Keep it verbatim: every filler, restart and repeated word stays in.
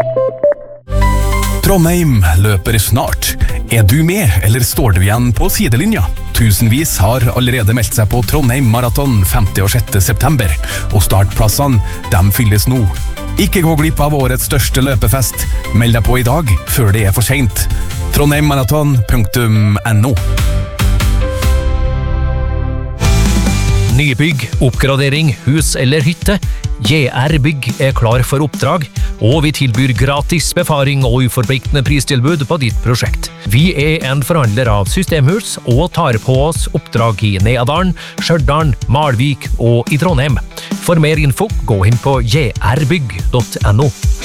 Trondheim løper snart. Er du med, eller står du igjen på sidelinja? Tusenvis har allerede meldt seg på Trondheim Marathon femte og sjette september, og startplassene, de fylles nå. Ikke gå glipp av årets største løpefest. Meld deg på i dag, før det er for sent. trondheimmarathon punktum no. Nybygg, oppgradering, hus eller hytte. J R Bygg er klar for oppdrag, og vi tilbyr gratis befaring og uforpliktende pristilbud på ditt prosjekt. Vi er en forhandler av systemhus og tar på oss oppdrag i Neadalen, Stjørdalen, Malvik og i Trondheim. For mer info, gå inn på j r bygg punktum no.